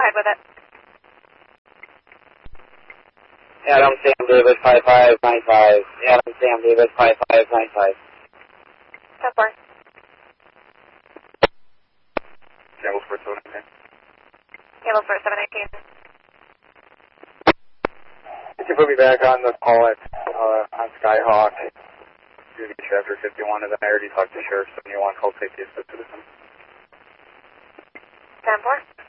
ahead with it. Adam Sam Davis 5595. Adam Sam Davis 5595. 10-4. Campbell Sport 718. Campbell Sport 718. You can put me back on the call on Skyhawk. Duty Chapter 51, and then I already talked to Sheriff 71, call safety assistant. 10-4.